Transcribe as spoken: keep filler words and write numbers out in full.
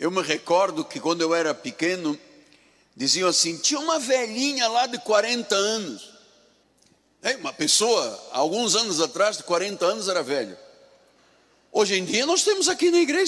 Eu me recordo que quando eu era pequeno, diziam assim, tinha uma velhinha lá de quarenta anos. É, uma pessoa, alguns anos atrás, de quarenta anos era velho. Hoje em dia nós temos aqui na igreja